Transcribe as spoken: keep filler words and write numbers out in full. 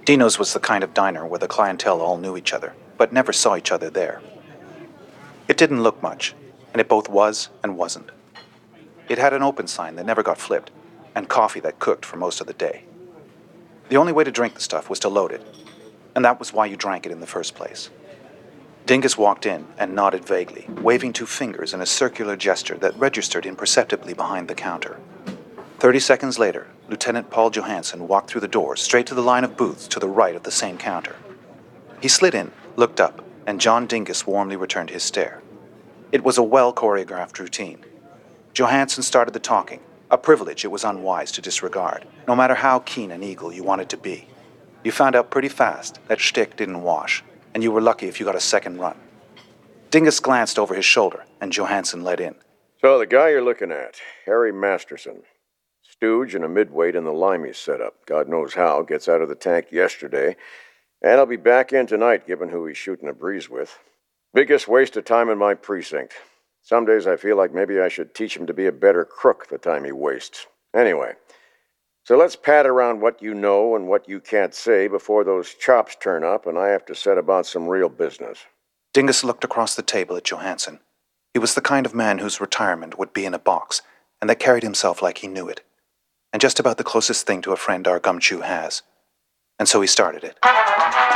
Dino's was the kind of diner where the clientele all knew each other, but never saw each other there. It didn't look much, and it both was and wasn't. It had an open sign that never got flipped, and coffee that cooked for most of the day. The only way to drink the stuff was to load it, and that was why you drank it in the first place. Dingus walked in and nodded vaguely, waving two fingers in a circular gesture that registered imperceptibly behind the counter. Thirty seconds later, Lieutenant Paul Johansson walked through the door straight to the line of booths to the right of the same counter. He slid in, looked up, and John Dingus warmly returned his stare. It was a well-choreographed routine. Johansson started the talking, a privilege it was unwise to disregard, no matter how keen an eagle you wanted to be. You found out pretty fast that shtick didn't wash, and you were lucky if you got a second run. Dingus glanced over his shoulder, and Johansson led in. So the guy you're looking at, Harry Masterson. Stooge and a midweight in the Limey setup. God knows how, gets out of the tank yesterday, and I'll be back in tonight given who he's shooting a breeze with. Biggest waste of time in my precinct. Some days I feel like maybe I should teach him to be a better crook the time he wastes. Anyway, so let's pat around what you know and what you can't say before those chops turn up and I have to set about some real business. Dingus looked across the table at Johansson. He was the kind of man whose retirement would be in a box, and that carried himself like he knew it. And just about the closest thing to a friend our gumshoe has. And so he started it.